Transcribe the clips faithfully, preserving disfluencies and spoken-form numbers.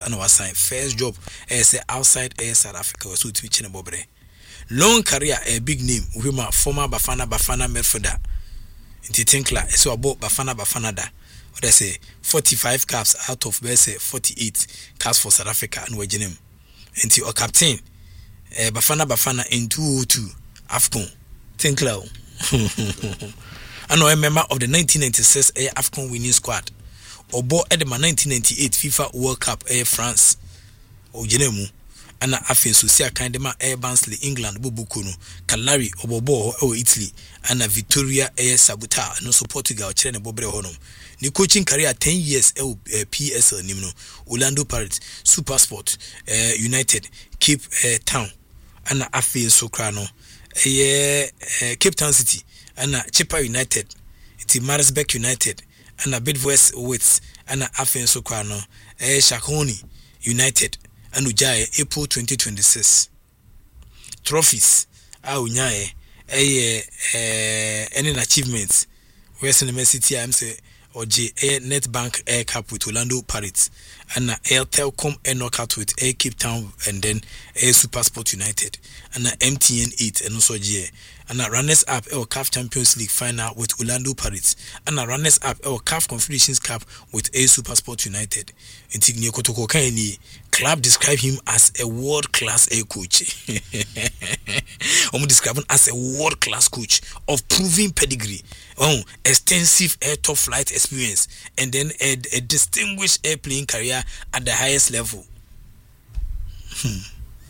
and was signed first job as outside uh, South Africa was to teach in Bobre. Long career, a big name, with my former Bafana Bafana midfielder. Inti Tinkla, so about Bafana Bafana da. What I say, forty-five caps out of base forty-eight caps for South Africa and Wajenim. Inti or captain, uh, Bafana Bafana in two oh two AFCON. Tinkla. I know a member of the nineteen ninety-six Air AFCON winning squad. Obo Edema nineteen ninety-eight FIFA World Cup Air France. Ojenemu. Ana afen so sia kan de ma Air Barnsley England Bobukono Calari Obobo o Italy ana Victoria Air Sabuta no so Portugal kire ne bobre honom ni coaching career ten years e uh, P S L nim no Orlando Pirates SuperSport uh, United Cape uh, Town ana afen so kra no eh uh, Cape Town City ana Chippa United iti Maritzburg United ana Bidvest Wits ana afen so kra no eh Shakoni United and Ujaye April twenty twenty-six. Trophies a unyaye eh eh any achievements Western University I'm say or J Netbank Air Cup with Orlando Pirates and Air Telcom Air Knockout with Air Cape Town and then Air SuperSport United and M T N eight and also J and a runners up Air C A F Champions League final with Orlando Pirates and a runners up Air C A F Confederations Cup with Air SuperSport United. Intigne Kotoko Kaini club describe him as a world-class air coach. I'm describe him as a world-class coach of proven pedigree, oh, extensive air top flight experience, and then a, a distinguished air playing career at the highest level. Hmm.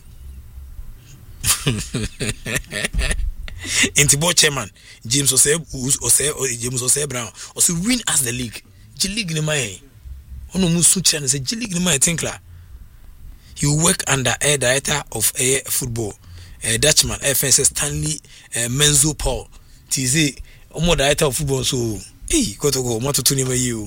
Intibo chairman James Ose Ose James Ose Brown also win as the league. G League ni mai. Ono musu chana say G League ni mai tinkla. He work under air director of air football, uh, Dutchman, F S S Stanley uh, Menzo Paul. Tize omo director of football so hey go to go moto to name you.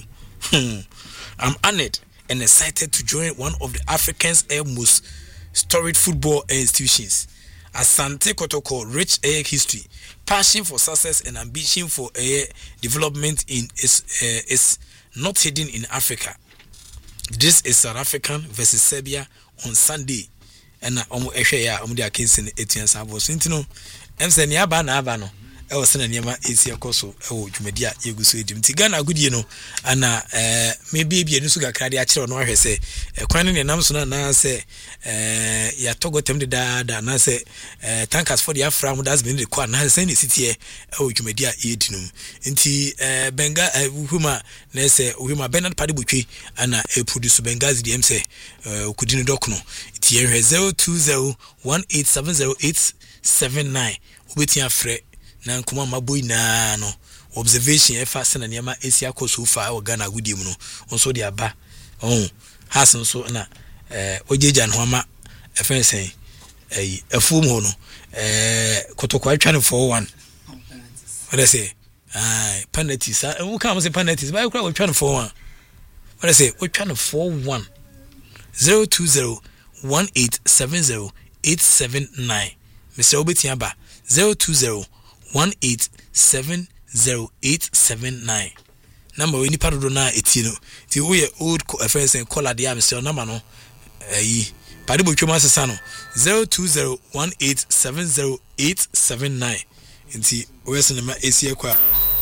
I'm honored and excited to join one of the African's air most storied football institutions. Asante Kotoko, rich air history, passion for success and ambition for air development in is uh, is not hidden in Africa. This is South African versus Serbia on Sunday. And omo ehwe ya omo dia kinsin etian sabo so ntino em se ne aba na aba no e wo se na niema esi ekoso e wo dwumadi a yeguso edim ti Ghana agudie no ana eh maybe bia nusu gakrade a kire no ahwe se ekwan ne nam so na na se eh ya togo tem de da da na se eh tankers for the afra mu das been the kwa na se ne sitie e wo dwumadi a edinum nti eh benga huma na se huma Bernard Padi Butwe ana e produce Bengazi D M se okudini dokno ti ehwe zero two zero one eight seven zero eight seven nine obeti afre na nkoma maboy na no observation e fa se na niam esi akoso fa o Ghana agudie mu no onso de aba oh has nso na eh ojeja no ama e fa sen eh afum ho no eh kotoko atwa no four one what I say ah penalties we can say penalties but we twa no four one what I say we twa no four one zero two zero one eight seven zero eight seven nine Mister Obetiaba zero two zero one eight seven zero eight seven nine. Number we ni padodo na etino. Ti wo ye old friends and call dia Mister number no eh Padi Butwe masesa no zero two zero one eight seven zero eight seven nine. Nti we se na ma esi akwa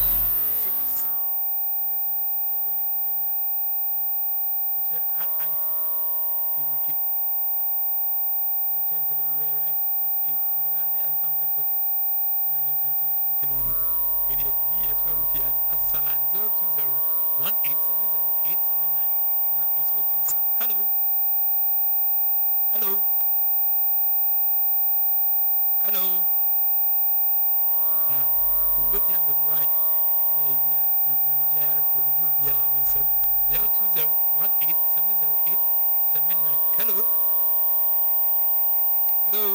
Hello. Hello. Hello. Yeah. To what you have the right. Yeah, yeah. On the Jaya for the Jubia and some zero two zero one eight seven zero eight seven nine. Hello. Hello.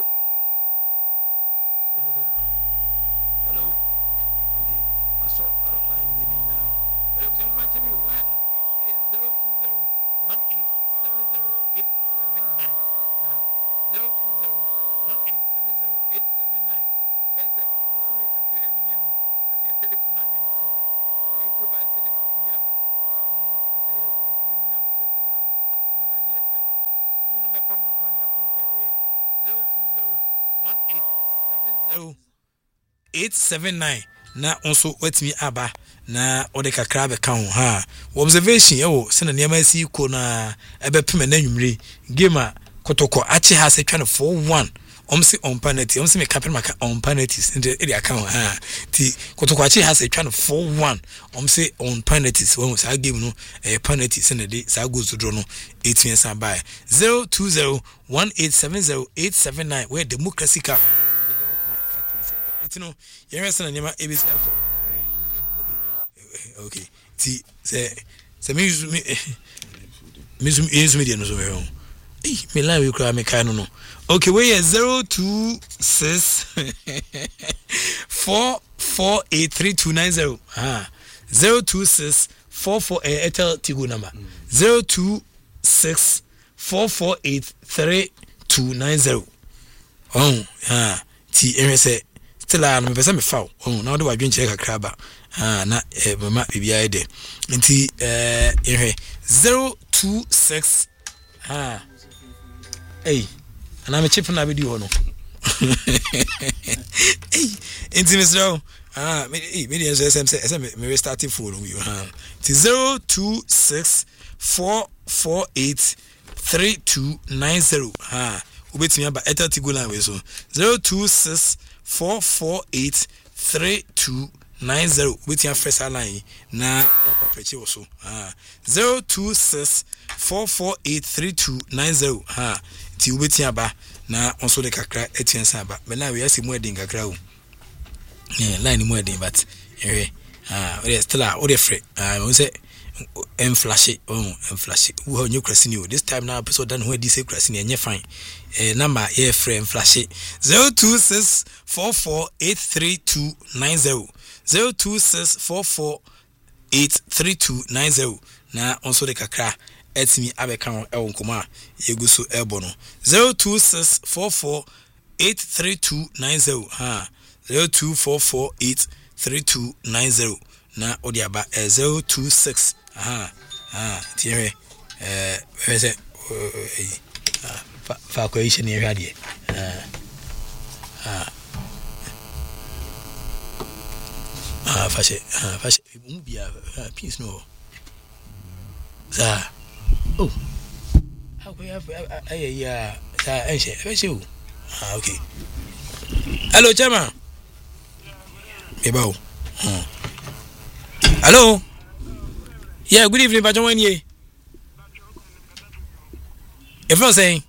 Hello. Okay. I saw outline in me now. But it was on my T V line. Zero two zero one eight seven zero eight seven nine. Now zero two zero one eight seven zero eight seven nine. Then say the same make a clear video as your telephone and the same but I improvise it about the other. I mean I say yeah, you have to be able to test it. zero two zero one eight seven zero eight seven nine na onso watimi aba na ode kakra be kan ho ha observation ewo se na niam asi ko na ebe peme na nwumre game a kotoko ache ha se twa no four one omsi on penalty omsi me captain maka on penalties in the area kan ha ti kotoko ache ha se twa no four one omsi on penalties when sa game no eh penalties in the sa goes to draw no eighteen san by zero two zero one eight seven zero eight seven nine where democracy cup no you're saying name A B C okay ti say say me use me me use media no so me ho eh me line we kra me kai no no okay we is zero two six four four eight three two nine zero ah zero two six four four eight tigo number zero two six four four eight three two nine zero oh ah ti e say still am me pese me faw oh na wo de wadwen che kakra ba ah na e mama bibia e de nti eh ehwe zero two six ah eh ana me chip na be di ho no eh nti misro ah me eh me dey so sem say me restarting phone we ah nti zero two six four four eight three two nine zero ah ubetimi aba Airtel Tigo line we so zero two six four four eight three two nine zero with your first line na prechi also ah zero two six four four eight three two nine zero ha ti ubeti aba na onso de kakra etiensa aba me na we asi mu edin kakra o eh line mu edin but eh ah we still ah we free ah we say em flash oh em flash wo new crasini o this time now episode dan where this crasini enye fine eh number yeah frame flash zero two six four four eight three two nine zero zero two six four four eight three two nine zero na onso de kakra etimi abeka ho e wonkoma yeguso ebo no zero two six four four eight three two nine zero ha zero two four four eight three two nine zero na odi aba zero two six aha ah tiere eh wese ah fa ko ise ni hwade ah ah ah fashe ah fashe mu bia peace no za oh how ko ya ay ya za enche fashe o ah okay hello chama eba o hello yeah good evening Bajon Wanye if I saying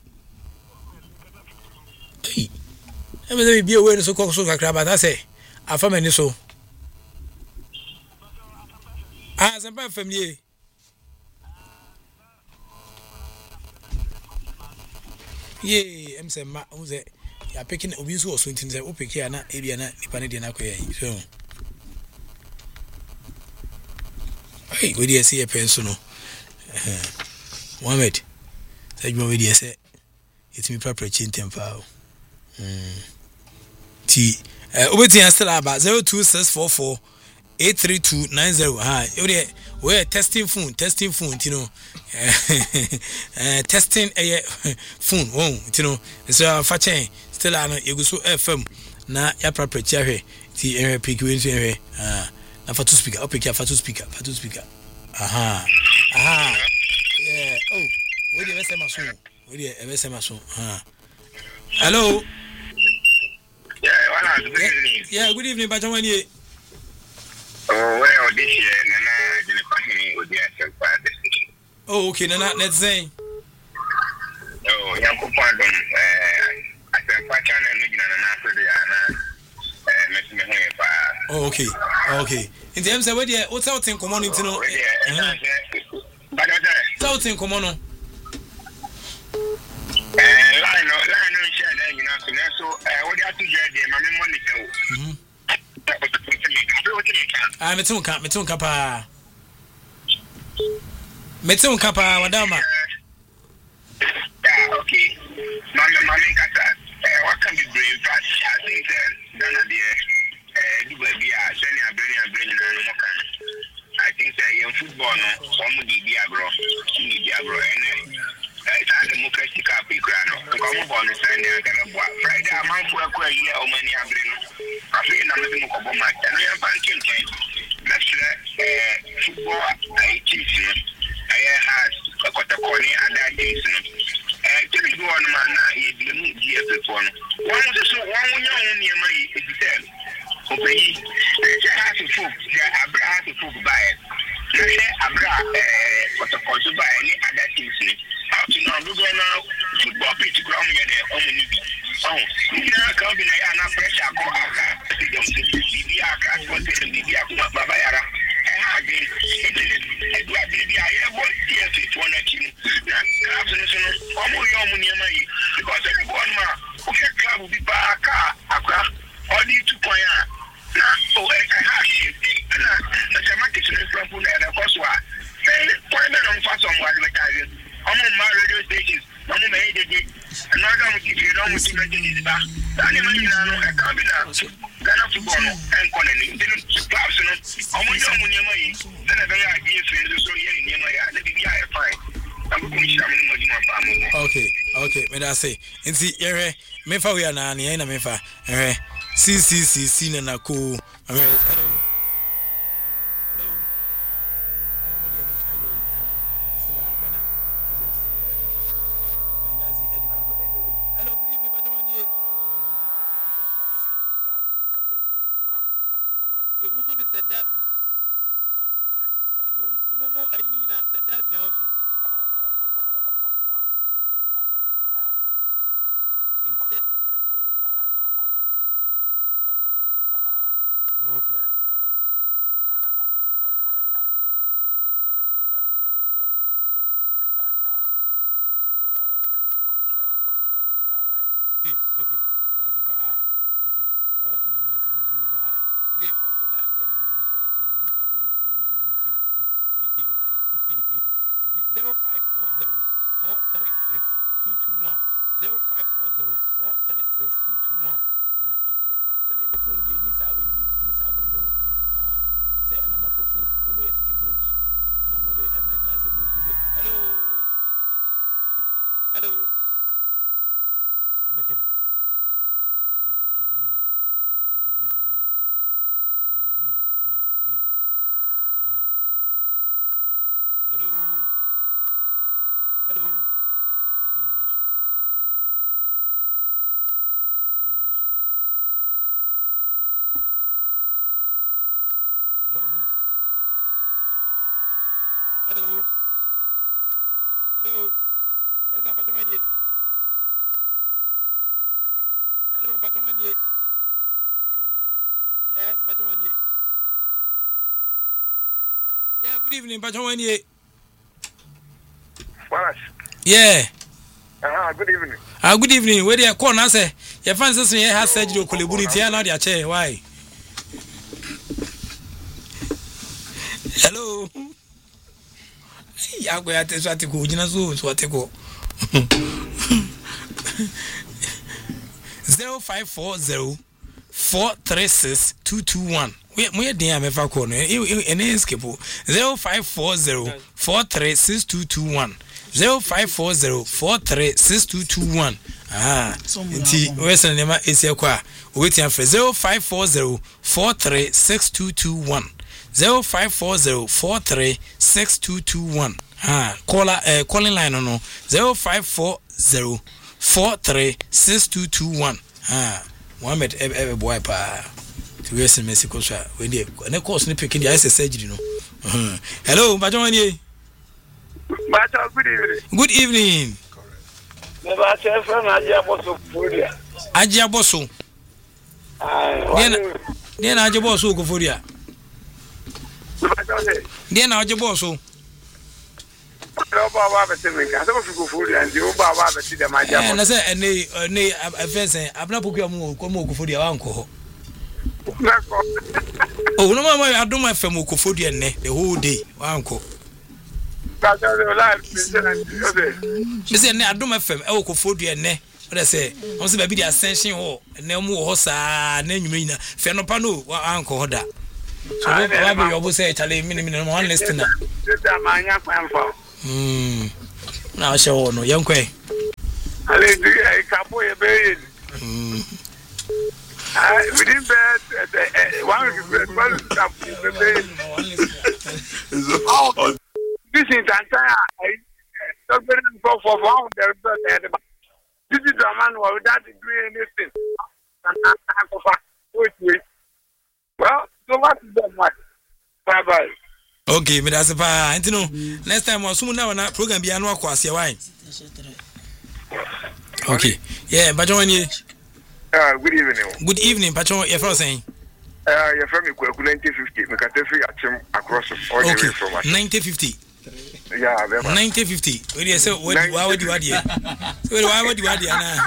hey I'm going to be away so so kakra but I say afa mani so ah sempa family yeah I'm saying ma who's it ya picking obi so so ntin say o pick here na e bia na nipa ne de na koyi so hey we dey see a pencil no eh Mohammed say you we dey say it me papa chintem fa mm ti eh obeti still about zero two six four four eight three two nine zero ha you dey we testing phone testing phone you know eh testing eh phone oh you know so fa chen still an yeguso F M na ya papa chi ahwe ti eh pick we nso ehwe ah na for to speaker up here for to speaker for to speaker aha aha yeah oh we dey message maso we dey message maso ha hello yeah wala good evening yeah good evening Bajon Wanye oh well this year nana jene kwahini odia sempa oh okay nana let's say oh yankopon don eh asempa channel no gina nana so dey ana eh mesime ho e pa oh okay okay in the M say we dey what out in common you know eh out in common no eh line no line no share dey gina so na so eh we dey atu je dey ma me monitor mhm ah metu nka metu nka pa metu nka pa wadama yeah okay mama mama kata eh what can be brain fast I think that dana there eh du ba bia seni abeni abeni na no kan I think that in football no some di di agro di di agro and come up on the Sunday and kind of Friday, a month for a year or many abrino. I feel I'm living with Obama, and I am banking. Let's say football, I teach you. I had a Cotacorni and I teach you. Give me one man, I didn't hear the phone. One was so one young near my is okay, I have to food, I have to food by it. Let's say Abra, what the course by any other things. How to know, look now, football pitch ground here, only. Oh, you know, come in a pressure, go out, the Aka, what the Aka, Babayara. I did, it was the I was here to one at you. Almost your money, because everyone, okay, club will be back, Aka, or need to point out. Oh, I have it. Mathematics is from Pune, of course, why? Point on fast on what advertising. I'm on my radio stations. I'm on my head. And now I'm going to you don't want to get it back. I never knew I can't be now. Ghana football and Colony. Didn't class enough. I'm on your money. Then a very idea so yeah, near my let me be I fine. I'm going to show you my family. Okay, okay, may I say, and see, Ere, Mefa, we are now, and Mefa, Ere, C C C, Sina Nako. Hello. Okay. Okay, and as a pa, okay, the rest of the message goes you by the cocoa line, any baby careful, baby careful, no, mammy tea, eighty like zero five four zero four three six two two one zero five four zero four three six two two one. Now, also the about send me phone game, Miss Avenue, Miss Avenue, ah, say, and I'm a phone, we're going to phones, and I'm on the I said, hello, hello, I'm a kid. Green, ah, picky green, another two picker. Baby green, ah, green, ah, other two picker. Ah, hello, hello, I'm playing the national. Playing the national. Hello, hello, hello. Yes, I'm watching you. Hello, Patomani. Yes, Patomani. Yeah, good evening, Patomani. Wallace. Yeah. Ah, good evening. Ah, good evening. Where you call us? Your fans say you have surgery ko lebuni tia na dia che. Why? Hello. Ya go ya te so atiko ujina so so atiko. zero five four zero four three six two two one. We we dey am ever call no. Any escape. zero five four zero four three six two two one. zero five four zero four three six two two one. Ah. Nti we send nema esi kwa. We tia frɛ zero five four zero four three six two two one. zero five four zero four three six two two one. Ah, caller uh, calling line no no zero five four zero four three six two two one. Ah, Mohammed ebe boy pa. To we send Mexico so we dey na course ni pikin dey surgery no. Uh-huh. Hello, Bajo Wani. Bajo, good evening. Good evening. Me ba che from Ajia Boso Kofodia. Ajia Boso. Ah, dia na Ajia Boso Kofodia. Dia na Ajia Boso. Oba wa bete me ka so fi Kofodia ndi oba wa bete de ma Ajia Boso. Eh na say ene ene afense abna poku amu ko mo Kofodia wa nko ho. Na ko. Oh no mama adom afem Kofodia ne the whole day wa nko. Bajo the live mission. Me say ne adom afem e Kofodia ne. What I say, on se baby the ascension ho na mu ho saa na nwuma nyina fe no pa no anko ho da so we ba be yobo say chale mini mini no one listener da manya kwanfo mm na she ho no yenkwe Hallelujah. I can't put a baby. Within bed, one of the this is entire. I for for one. This is a man without doing anything. Well, so what is that? Bye bye. Okay, but that's a pa. And you know, next time we'll soon now na program be annual kwasi wine. Okay, yeah, but when you. Uh, good evening. Good evening, Patron. You're from saying? Uh, you're from nineteen fifty. We can take you across all the way from us. nineteen fifty. Yeah, nineteen fifty. What do you say? What why would you add here? So why would you add here now?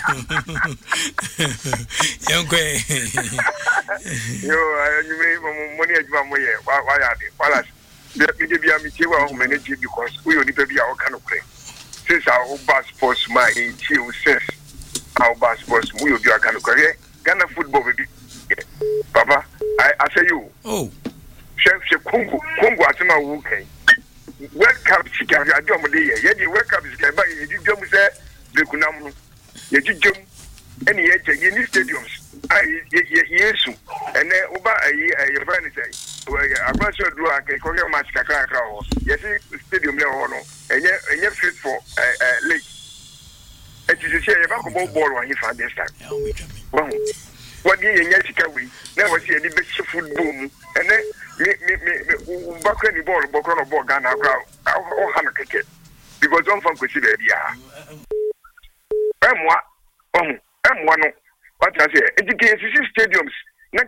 Young quay. Yo, you may money at my way. Why are they? Well, let me give you a meeting manage because we only be our kind of play. Since our bus post my chill says. Our bus boss, we will be a kind of career. Ghana football, baby. Papa, I, I say you. Oh, Chef Congo, Congo, I say my okay. World Cup, she can have a job there. Yet, the World Cup is going by. You jump, say, the Kunam, you jump, any edge, any stadiums. I, yes, and then over a year, a friend say, I'm not sure do I can call your match, Kakao. Yes, stadium, no, and yet fit for a lake. It is a share of a ball when he found this time. Well, what do you get to we never see any big food boom, and then me, me, me, back any ball, Bocon or Borgana, or Hammer because don't from consider the I'm one, um, I'm one. What I say, education stadiums, not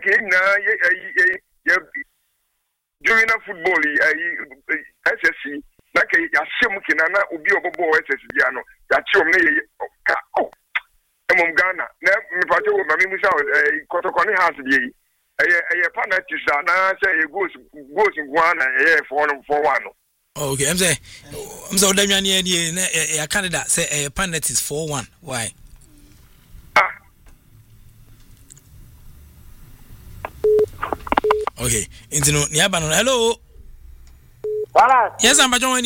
during a football, S S C. Like a Simkin and that would be a boy S S Diano. That's your name. Oh, among Ghana. Now, Pato, Mammy Moussa, a Cotoconi has the a panatis, and I say it goes goes in one and for for one. Okay, I'm saying, I'm so damn a candidate say a panatis for one. Why? Ah. Okay, into no Niabano. Hello. Yes, I'm John.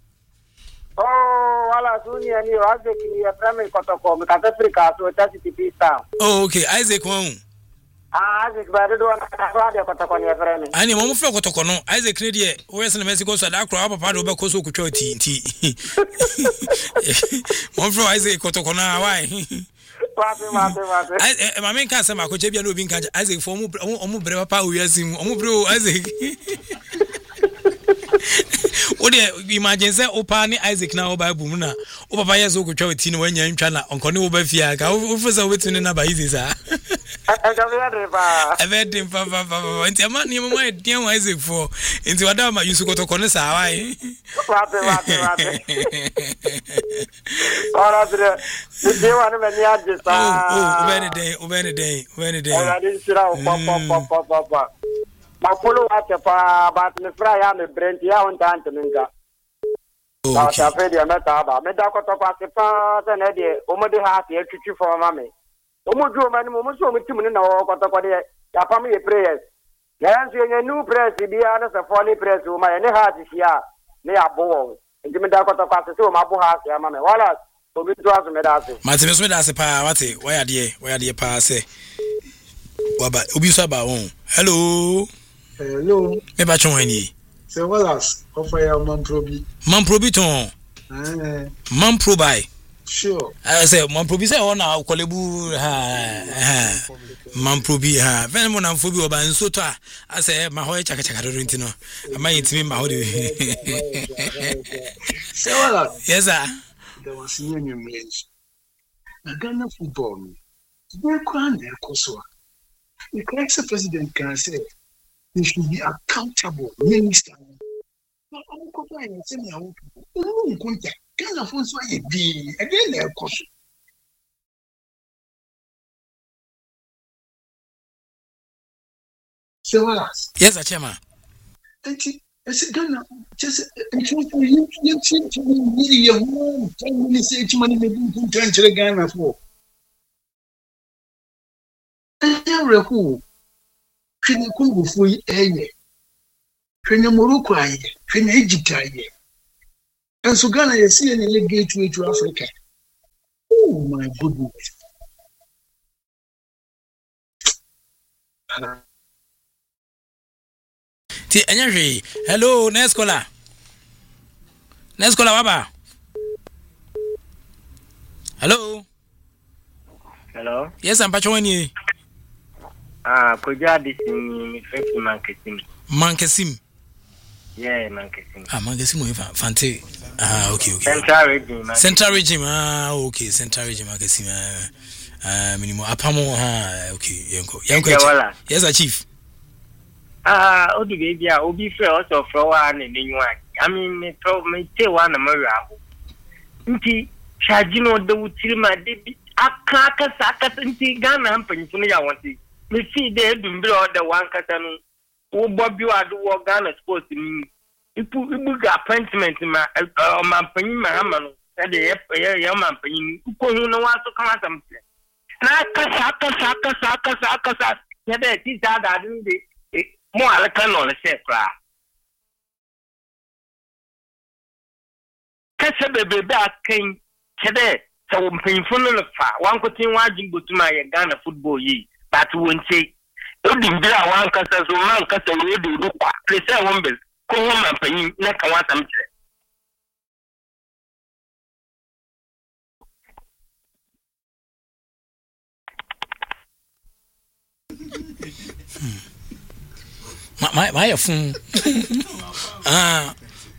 Oh, wala suni ani Isaac ni Efrem Kotoko because Africa so that's the peace town. Oh, okay, Isaac one. Ah, Isaac ba do na kwa Kotoko ni Efrem. Ani mo mo fro Kotoko no, Isaac ne de we se na Mexico so da akro papa do be koso kutwa ti ti. Mo fro Isaac Kotoko na why? Mate mate mate. I ma men kan se ma ko che bia no obi nkan Isaac for mo mo bre papa o yasim, mo bre Isaac. What do you imagine? Say, Opa ni Isaac na Oba Bumuna. Opa Paya so kuchwa witini wenya mchana. Onkoni Oba fiaka. Ufasa wetuni na baizi sa. I've had him, Papa, Papa. Inti ama ni mama etiya wa Isaac for. Inti wada ma yusu koto kone sa awai. Wate wate wate. Ora dire. Ndi wani meni adje sa. Oh oh. Ubeni day. Ubeni day. Ubeni day. Ora di sira papa papa papa. Mapolo wate pa but me fra ya me brent ya on tant ninga. Oh, ta fe dia meta ba. Me da ko to pa se pa se na de o mo de ha se twitwi for ma me. O mo du o ma ni mo so mo tim ni na o ko to ko de ya pa me prayers. Ya nso ye new prayers bi ya na se folly prayers o ma ne ha ti sia ne ya bo. Nti me da ko to pa se o ma bo ha se ma me. Wala o bi to aso me da se. Ma ti me so me da se pa wate. Why ade? Why ade pa se. Waba obi so ba won. Hello. Hello. Me ba chon ani. Se walas offer ya man probi. Man probi ton. Eh. Man probi. Sure. I say man probi say on na kolebu ha ha. Man probi ha. Ven mo na fobi oba nso to a. I say ma ho chaka chaka do ntino. Ama yitimi ma ho de. Se walas. Yes sir. There was new range. Na Ghana football. We can ekoso. The current president can say they should be accountable minister. But I'm going to say, I'm going to Ghana for so a be again. Their cost. So what? Yes, Chairman. I said, Ghana, just you you seem to be really a home. Ten minutes, eight money, maybe turn to Ghana for. And who? Kwenye Congo foi eye. Kwenye Morocco aye. Kwenye Egypt aye. And so Ghana you see any gateway to Africa. Oh my goodness. Ti enye hello next caller. Next caller baba. Hello. Hello. Yes, I'm Pachowani. Ah, koja this me friend Mankesim. Mankesim. Yeah, Mankesim. Ah, Mankesim we fante. Ah, okay, okay. Central Region. Central Region. Ah, okay, Central Region Mankesim. Ah, minimum apamo ha. Okay, yanko. Yanko. Yes, a chief. Ah, odi baby ah, obi frɛ also frɛ wa na nenwa. I mean, me pro me te wa na mawi aho. Nti charge no de wutiri ma de bi aka aka saka nti Ghana ampanyifu no ya wonti. Me see de edumbre o de wan kata no. Wo bobi wa do wo Ghana sports ni. Ipu ibu ga appointment ma o mampanyi ma ama no. E de ye ye mampanyi ko hu no wa so kan asam. Na aka saka saka saka saka saka. Ya de ti da da de mo ala kan no le se kra kase bebe ba kan kede so mpinfo no le fa wan ko tin wa jin botuma ye Ghana football yi but won say odin bi a wan kasa so man kasa we do do kwa le se won bel ko won man panyin na kan wa tam kire my my phone. Ah,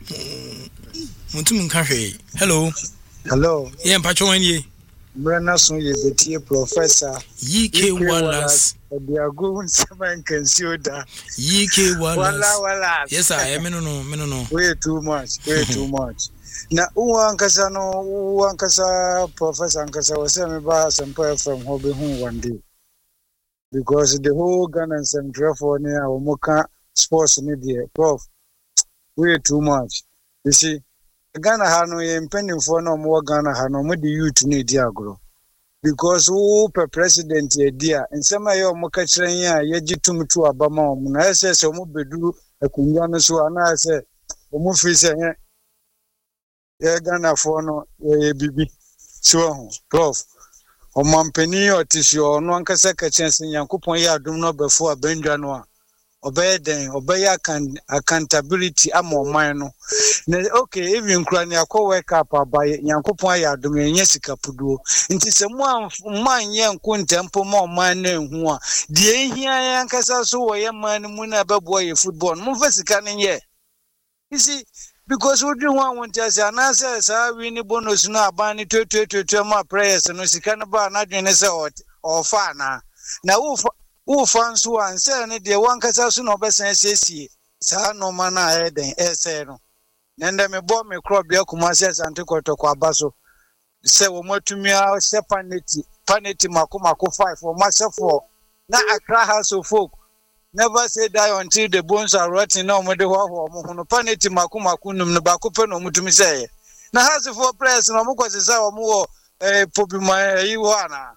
mutum nkahe. Hello. Hello. Yeah, Pachowani. Brana so ye betie professor Y K Wallace. Obiago seven can see that. Y K Wallace. Wala wala. Yes, I me no no, me no no. Way too much, way too much. Na uwa nkasa no uwa nkasa professor nkasa wase me ba sample from hobe hu one day. Because the whole Ghana Central for near Omoka sports media, prof, way too much. You see, Ghana Hano impending for no more Ghana Hano, with the youth need Diagro. Because who per president ye dear, and some of your Mokachania, Yajitum to Abama, Muna says, Omobedu, a Kunyana, so and I say, Omofi say, yeah, Ghana for no, yeah, baby. So, prof. O mampeni o tisho no ankasa ka chance Yankopon ya adum no before abendwa no a obeden obeya kan accountability amoman no na okay even kura ne akọ wake up abaye Yankopon ya adum enye sika puduo nti se mu man ye nko ntempo ma oman na ehu a de ehia yankasa so wo ye man mu na bebo ye football mu fa sika ne ye you see. Because we do want to say, and I say, sir, we need bonus no abani to to to to my prayers and we can ba na dwene say or fa na. Na wo wo fans who and say ne de wan kasa so no be sen siesie. Sa no man na e den e say no. Nende me bo me crop bia kuma say sante kotoko abaso. Say wo matumi a say paneti, paneti makoma ko five for myself for. Na Accra House of Folk. Never say die until the bones are rotting. No, me de ho ho no paneti maku maku num no ba ko pe no mutumi say. Na has for press no mo kwase say o mo eh pobi ma yi ho ana.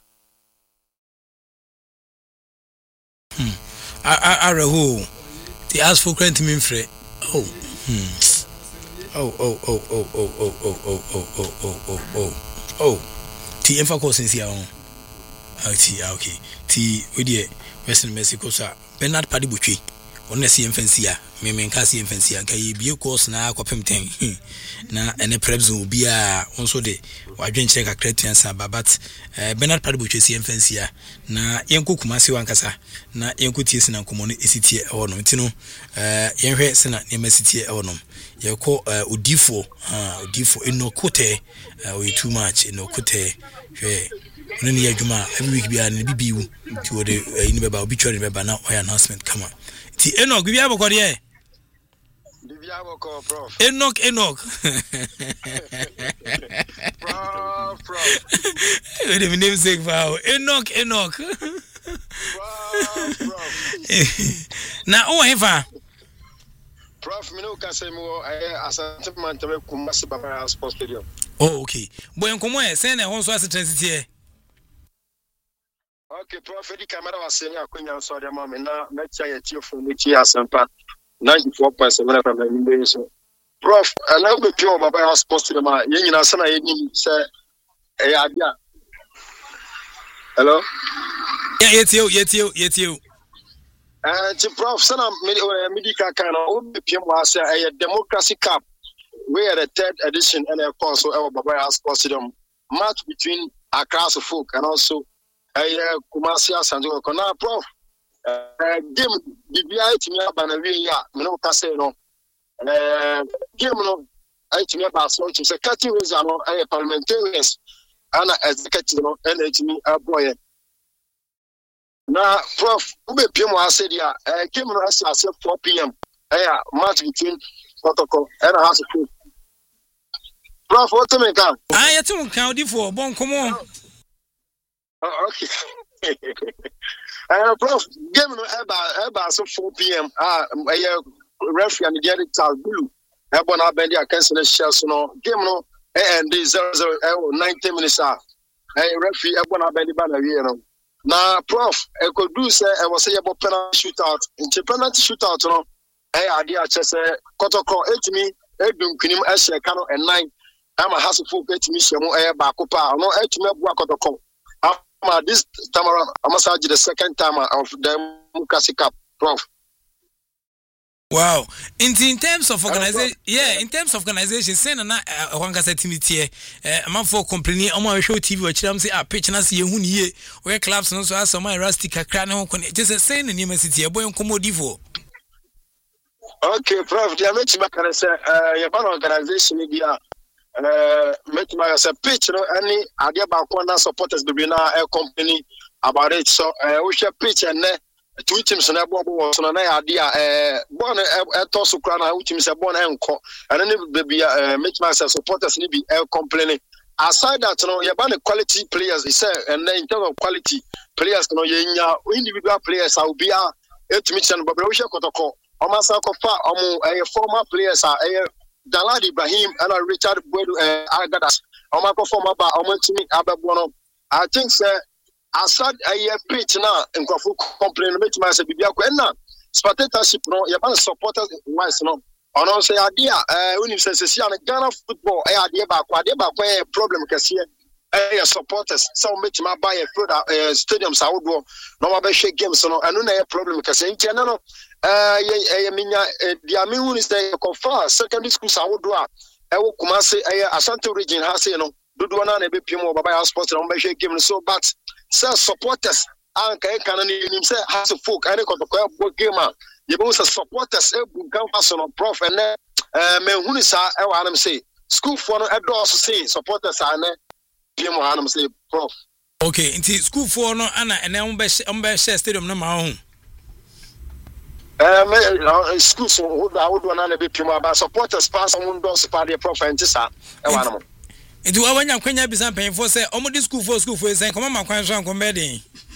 Hmm. I I reho. The ask for grant me free. Oh. Hmm. Oh oh oh oh oh oh oh oh oh oh oh oh oh. Oh. Ti emfa ko since ya on. Ah ti okay. Ti we dey Western Mexico sa Bernard Padibutwi on see infancy me me nka see infancy nka ye bie course na akopem ten na ene prep zone bi a onso de wadwen check akretuan sa babat Bernard Padibutwi see infancy na yenko kumase wankasa na yenko tie sina nkomo no esitie ewo no ntino eh yenhwe sina ne mesitie ewo no yeko odifo ha odifo enokote we too much enokote hwe no ni adwuma every week bia na bibiwu ti wo de ni beba obi twere beba na oya announcement come on ti Enoch bia bokode e bia bokọ prof Enoch Enoch prof prof the name say wow Enoch Enoch prof prof na o hefa prof me no ka say mo asante man tebe Kumasi Baba Sports Stadium. Oh okay boy nkomo e say na ho so asentransit e. Okay, Prof. The camera was saying, I couldn't saw the mom and now let's say a tear from the Chia Sampa ninety-four point seven from the invasion. Prof, I love the pure Baba Sports to the man. Yen Asana, say, a idea. Hello? Yeah, yet you, yet you, yet you. Uh, to Prof. Sana Medica kind of P M was a Democracy Cup. We are the third edition and of course our Baba Sports match between Accra folk and also a Kumasi Sanjo Kona Prof. Game the B I to me Banaria, no Casino. Game no I to me about so to say cutting ways are a parliamentarians and executive and it me a boy. Now, Prof, Ube P M was said, yeah, I came on us at four p.m. Yeah, match between protocol and a house of food. Prof, what to make up? I had to count it for bon, come on. Oh, okay. uh, Prof, game no about about four p.m. Ah, a referee and the other child blue. Ebon Abendi a cancel shells no game no and the zero zero ninety minutes. Ah, a referee Ebon Abendi banner here. Na Prof, I could do say I was say about penalty shootout. In the penalty shootout, no, I idea just say Kotoko eight me, Edum Kinim Eshe Kano and nine. I'm a hassle for eight me, Shamu Air Bakopa, no eight me Kotoko. I'm this time around, I must the second time of the Democracy Cup, Prof. Wow. In, in terms of organization, yeah, in terms of organization, saying na one can say timidity, a man for complaining on my show T V, which I'm saying, a pitch and I see who ye, where clubs and also has some rustic a crown, just a saying in university, a boy on Commodivo. Okay, Prof, the American can say, uh, your organization, media, uh, make my pitch, no, any idea about corner supporters, be now a company about it. So, uh, we shall pitch and two teams na bobo was na na idea eh born e to so kra na teams e born enko and then baby eh make myself supporters ni be complaining aside that no you ban quality players he say and then in terms of quality players no you nya individual players will be a etimi chan bobo we shekotoko o ma sa ko fa o eh former players are eh Dalad Ibrahim and Richard Bodu eh Agadas o ma ko former ba o ma timi abebo no I think say aside a pitch now in Kofu complain make myself be na spectatorship no you ban supporters wise no on also idea uh when you say say Ghana football eh idea ba kwa idea ba kwa problem kese eh supporters so make my buy a product uh, stadium sawodo no ma be share games no anu na problem kese ntia no uh ye minya dia me hu ni say Kofa secondary school sawodo a e wo Kumasi eh Ashanti region ha say no dodo na na be pim o baba sports no be share game so but say supporters and can can him say has folk any ko game you be say supporters e bu kan faso no Prof and eh me hunu sa e wa am say school for no e do so say supporters and pm wa am say Prof. Okay, inti school for no ana ene on be on be share stadium no ma ho eh me school so wo da wo do na na be pm about supporters pass on do so pa the Prof and sa e wa am It will when you can be some pain for say, oh, this school for school for saying, come on, my question, come bedding.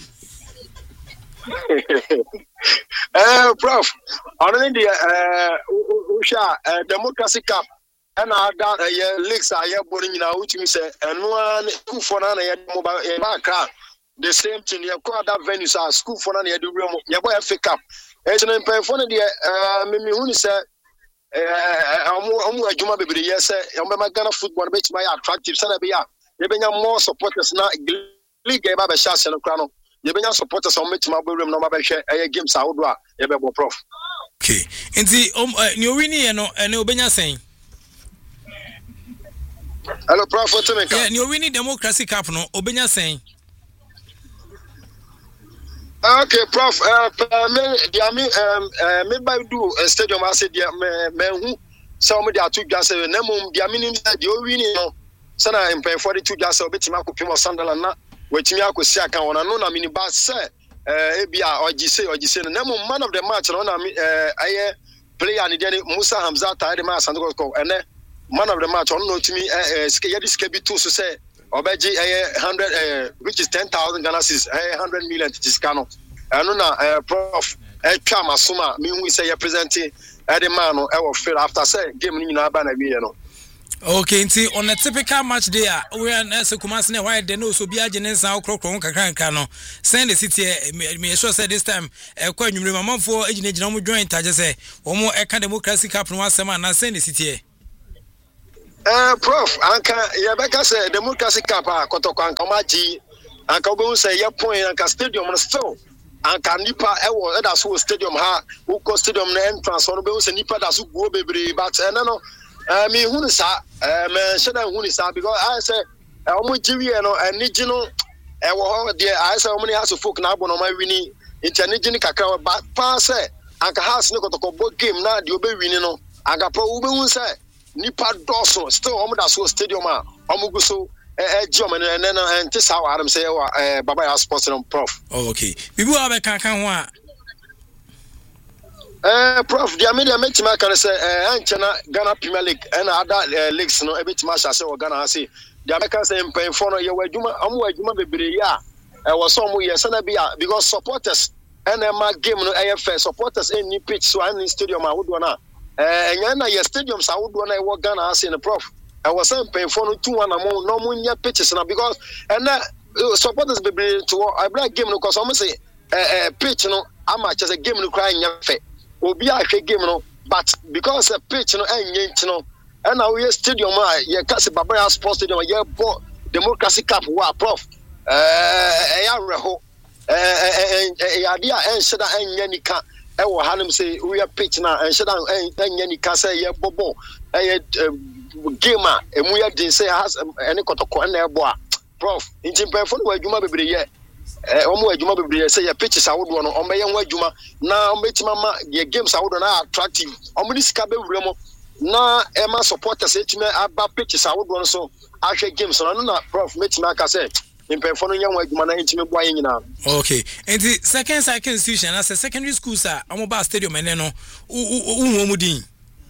Uh, Prof, on the uh, Usha Democracy Cup, and I got a year leaks I have boarding in our which say, and one school for none mobile car. The same thing, you call that venues are school for none, you do your boy F A Cup. It's an empire for the uh, Mimi Huni said. I'm a Juma baby. Yes, I'm a Ghana football makes my attractive. Sana be ya. You bring more supporters now. League game about shots and crown. You bring supporters on make my room. No matter share a game. Saudwa. You be Prof. Okay. And the um, you winning and and you been saying. Hello, Prof. What to make? Yeah, you winning Democracy Cup. No, Obenya saying. Okay, Prof. Uh, me, dia me, um, uh, me by do a stadium. I said, dia me, me who some of the two gas. Na mum dia me ni dia winning no. Sana impen forty-two gas. Obeti ma kupimo sandala na. Wetimi akosi aka wona no na mini ba say. Eh, ebia ogise ogise na mum man of the match no na eh aye player ni dia Musa Hamza ta de ma sandoko ko ene man of the match on no timi eh ske yedi ske bi to so say. Obeji eh one hundred eh which is ten thousand Ghana cedis eh one hundred million tiscano eno na eh Prof eh twa masoma me hu say representing eh the man no eh wo feel after say game ni nyina ba na wie no. Okay, nti on a typical match day we are na se Kumasi na why dey no so bi age ne nsan okrokro kakra nka no send the city me sure say this time eh kwa nwumre mamamfo agina gina mo join taje say wo mo e ka Democracy Cup no asema na send the city. Uh, Prof, anka yabeka say Democracy Cup a kotoko anka maji anka obehu say ye point anka stadium no still anka nipa ewo eda so stadium ha uko stadium na entrance no obehu say nipa da so guo bebre but ene no eh me hu ni sa eh me sheda hu ni sa because I say omo jiwie no enigi no ewo ho de I say omo ni haso folk na abo no ma wini ntenigi ni kakra ba pa say anka house ni kotoko game na de obewini no anka pro obehu say nipa doso still omo da so stadium a omo gu so eh German and then and this how Adam say eh Baba ya sports and prof. Oh, okay. Bibu abe kan kan ho a eh prof dia me dia metima kan say eh anchena Ghana Premier League and other leagues no ebitima sha say o Ghana say dia me kan say mpan for no ye wadwuma am wadwuma bebre ya eh wo so mo ye sana bia because supporters and ma game no eh fair supporters any pitch so any stadium a wodo na eh enya na ye stadium sa wodo na e wo Ghana say no prof. I was saying paying for two one among no more pitches now because and that supporters be to I black game no because almost say uh, pitch no I'm much as a game no crying fair will be a game no but because a pitch no and no and now we stadium yeah kasi Baba Sports Stadium yeah bought Democracy Cup wa prof uh ya reho uh idea and shada and yanika e wo hanem say we are pitch now and shada and yanika say yeah bobo eh gamer emu ya din say has any kotoko na ebo a prof ntin pefo no adwuma bebre ye eh omo adwuma bebre say ya pitches awodo no omo ye ho adwuma na omo betima ma ye games awodo na attractive omo ni sika be wure mo na e ma supporters etime aba pitches awodo no so ahwe games no na prof metima aka say pefo no ye ho adwuma na etime bo aye nyina. Okay, and the second second institution as a secondary school sir omo ba stadium ene no u mu din.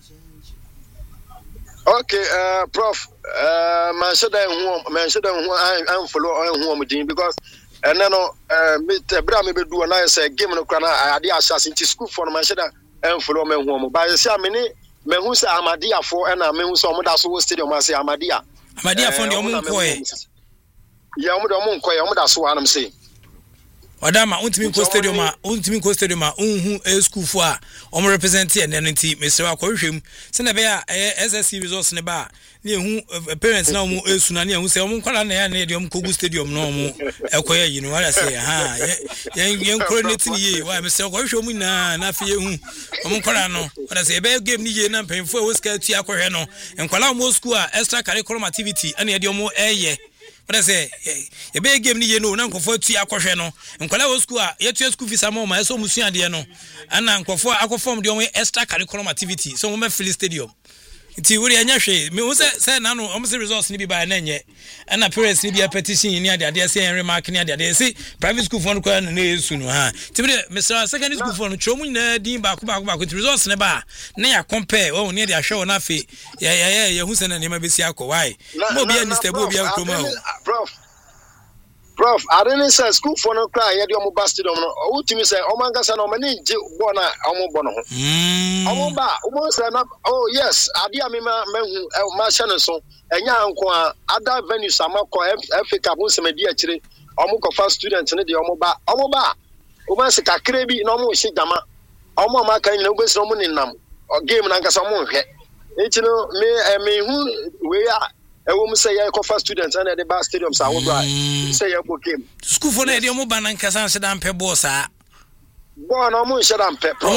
Okay, uh, Prof. Uh, man, should I who man should I I'm follow on who am because and then uh, me bra me do and I say game no kana I dey assassin to school for man should I follow me who but you say me ni me who say Amadia for and me who say omo da so stadium I say Amadia Amadia for the omo nkoe ya omo da omo nkoe omo da so anam say Odama untimi ko stadium a untimi ko stadium a unhu e school fo a omo represent e ne nti Mister Akwahwem se na be a S S C results ne ba na ehu parents na omo esu na na ehu se omo kwala na ya na e de omo kogu stadium na omo ekoya yi no wala say ha yen yen coordinate ni ye wa Mister Akwahwem na na fe ehu omo kwala no wala say e be game ni ye na mpemfo e wo ska tu akwahwe no enkwala omo school a extra curriculum activity ana e de omo eye what I say, a big game ni no, Uncle for two aquasheno, and Colao school, yet your school fees are more, my so Musia Diano, and Uncle for Aquaform the only extra curriculum activity, so we Philly Stadium. It's really a nyashe, me was said, no, almost the results need by an ye, and appearance need be a petition near the idea saying remark near the idea say, private school for no soon, ha. Mister Secondary school for Chomun, Dean Bakuba with results never, near compare, oh, near the show, nothing. Yeah, yeah, yeah, who's an animal Bisiaco, why? No, be a Mister Bobia Como. Prof. Prof, I didn't say school for no cry, you almost busted on what you say, oh, Manga San, many bona, almost bono. Omoba, almost enough. Oh, yes, I dear me, my channel so, and young other venues, Samako, Africa, Musamedia, Omuko first students, and the Omoba, Omoba, Omas Kakrebi, no more Shigama, Omama can no best no in them, or game Nanga Samu. It's no me, I mean, who we are. A woman say I first students and at the bar stadium, so I would write. Say a book game. School for the Omoban and Casan Sedan Pebosa. Born almost shut up, pep.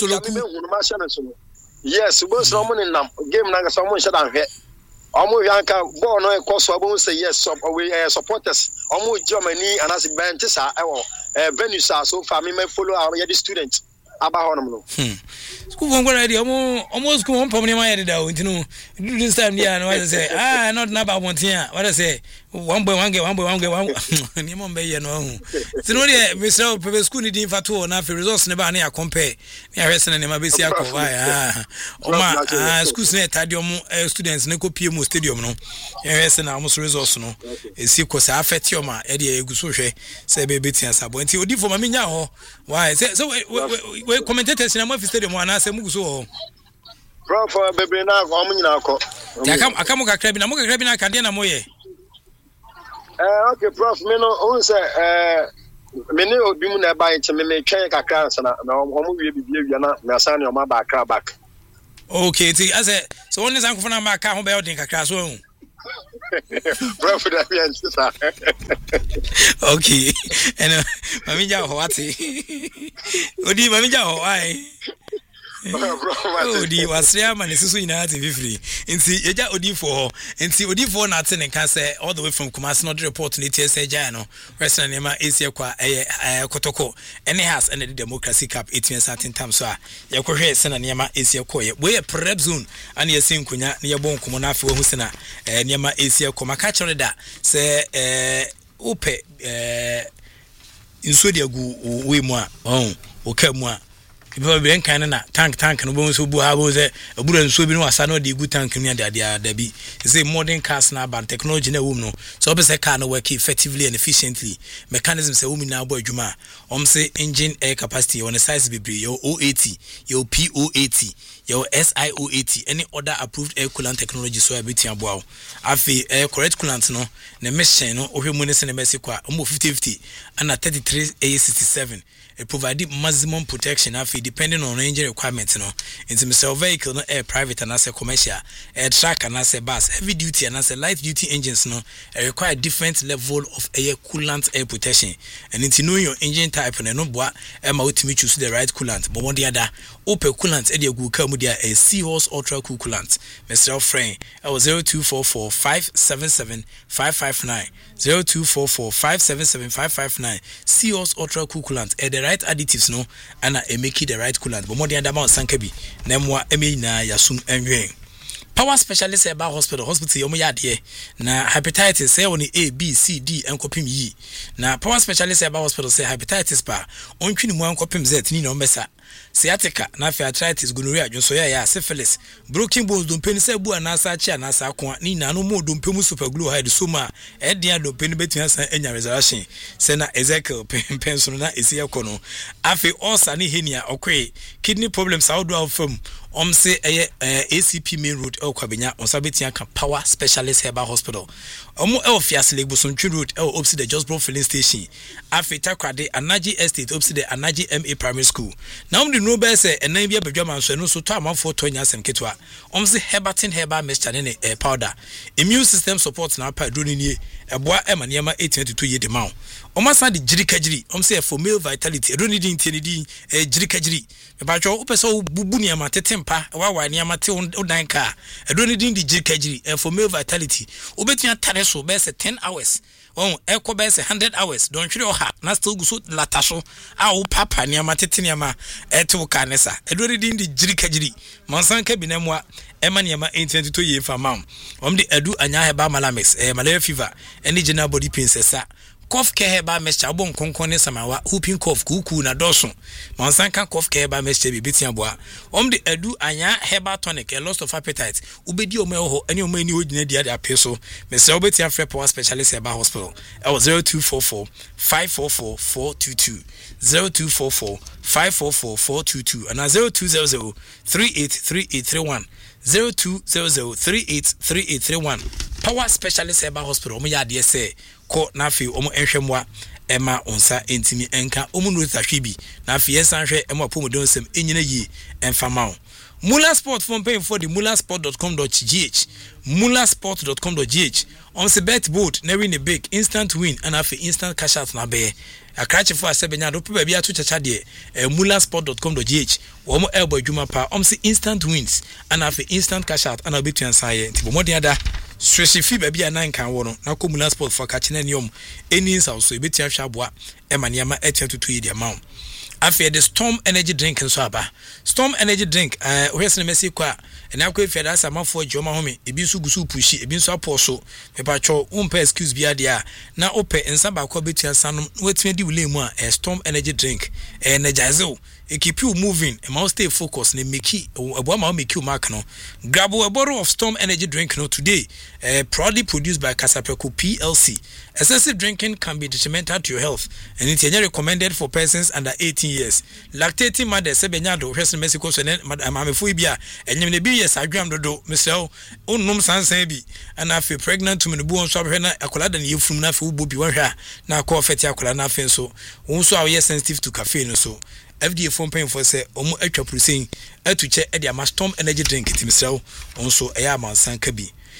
Yes, it was no money in them. Game Nanga someone shut down here. Almost Yanka, born on a course, I won't say yes, we supporters. Almost Germany and as a band, our venue, so far, me may follow our students. Hmm. School from where I almost go on from my editor, you know. This time, yeah, what I say, ah, not about one thing. What I say, one boy, one girl, one boy, one girl, one. Nimon Bay, no. It's not yet, Mister Private School needing for two and a half results never near compare. Me are resting in my basic. Ah, oh, school net, I do students, Nico P M Stadium, no. Yes, and almost results, no. It's because I fed your ma, Eddie Gusoshe, say baby, and Sabo, until you for my minya. Why? So, we commentators in a stadium, one as a muso. Prof, baby, now, Ominako. I come, I come, I crab in a mocha crabina Candina Moye. Uh, okay, Prof, me no, who say, uh, many of you may buy it, me change a car, and now home will be you not, Nassani or my back, back. Okay, I said, so only some from my car, building a classroom. Bro, for that man, okay. And mami ja ho ati. Odi mami ja ho ai. Odi wasria man susu ina ati fifiri. Nti eja odi for nti odi for na ati ne ka say all the way from Kumasi no report ne T S A ja no. Rest na ma esia kwa eh kotoko. Any has and the democracy cap eighteen certain time so a ye kohwe se na niema esia ko ye. We prep zone and ye sin kunya ne ye bon komo na afi wo se na eh niema esia ko maka chore da se eh ope eh inso de agu we mu a oh o ka mu a people be kan na tank tank no bo so bu ha bo se abura nso bi no asa no de gu tank no de ade da bi say modern cars na ban technology na wom no so be say car no work effectively and efficiently mechanism say wom na abo adwuma om say engine air capacity on the size be your O eighty your P O eighty your S I O eighty any other approved air coolant technology so abetia boa afi air correct coolant no na mission no ohwe mu ne se na mesi kwa mo fifty fifty and thirty-three A sixty-seven it provide maximum protection afi depending on engine requirements no into Mister vehicle no air private and as a commercial air truck and as a bus heavy duty and as a light duty engines no require different level of air coolant air protection and into know your engine type no boa e ma ultimate choose the right coolant but one the other open coolant e dey go ka mu dia a Seahorse ultra cool coolant Mister Friend I was zero two four four five seven seven five five nine zero two four four five seven seven five five nine Seahorse ultra cool coolant e the right additives no and e make it the right coolant but more the other man sanka bi na mo e me na yasum enwen power specialist about hospital hospital yomo yade na hepatitis say on A B C D enkopim yi na power specialist about hospital say hepatitis pa ontwini mu enkopim Z ni na ombesa sciatica na arthritis gonorrhea dwonsoya ya syphilis broken bones dompen say bu anasa achi anasa akon ni na no mo dompem super glue hide so ma e dia dompen betua san enya resurrection say na Ezekiel penso na esi ekono afi ulcer ni henia okwe kidney problems how do I from om say eh A C P main road el kwabenya onsa betia kan power specialist herbal hospital omo el fias legboson twi road el opsi the just bro filling station afi takwade Anaji estate opsi the Anaji M A primary school now the no be say enan bia badwama so no so to amanfo to nya asem ketwa om say herbatin herbal mixture ne eh, powder immune system support na pa drone nie eboa ema ne ma eighteen to two year de maw om asa de jirikajiri om say for male vitality drone din tie ne din eh, jirikajiri me ba twa opeso bubu ne ma tetempa wa wa ne ma te odan ka drone din di jirikajiri eh, for male vitality obetua tare so be say ten hours on eko be say one hundred hours don hwere oha na still guso lataso a wo papa ne ma tete ne ma eto kanesa drone din di jirikajiri monsan ka bi na mo ema ne ma eighteen to two year fa mam om de adu anya heba malamex eh, malaria fever any general body pain sesa cough care ba mixture bon konkon ne samawa whooping cough kuku na doso monsan kan cough care ba mixture bi bitia boa om de adu anya herbal tonic a loss of appetite ubedi omo ho ani omo ani ogina dia dia peso me se obetia free power specialist herbal hospital I zero two four four five four four four two two zero two four four five four four four two two and zero two zero zero three eight three eight three one zero two zero zero three eight three eight three one power specialist herbal hospital omo ya de say ko na fi omo enhwemwa ema onsa entimi enka omo no tahwebi na fi yesanhwe ema pomodon sem enyina yi enfama Mula Sport from paying for the mula sport dot com dot g h mula sport dot com dot g h on the bet board na win a big instant win and have instant cash out na be akrache for asebenya do pe bia to chacha de mula sport dot com dot g h wo mo elbow adwuma pa on the instant wins and have instant cash out and obetu ansaye nti bo modin ada stretchy fi bia na nkan wo no na ko mula sport for catch na niom eni nsa so ebetu ahwa aboa e ma ne ma etutu yi de amount after the Storm energy drink and so aba Storm energy drink eh uh, where's the message kwa na akwa afia da samafo joma home ebi nso gusu pushi ebi nso aposo pepa cho umpa excuse bia dia na ope ensa ba kwa betua sanom wetua di wule mu a Storm energy drink energize it keep you moving and must stay focused and make it abo make you mark no grab a bottle of Storm energy drink no today uh, proudly produced by Casapreco P L C. Excessive drinking can be detrimental to your health and it's recommended for persons under eighteen years. Lactating mothers sebenyado hwese Mexico so amamefo bia enyem ne bi yes adwam dodo mesel onnom sansan bi and afi pregnant to me bu on so abhwe na akola da ne yefum na afi wo bi wanhwa na akọ feti akola na afi so won so awe sensitive to caffeine so F D A phone paying for say omo atwa protein atuche e dia Storm energy drink timisel on so eya mansan ka bi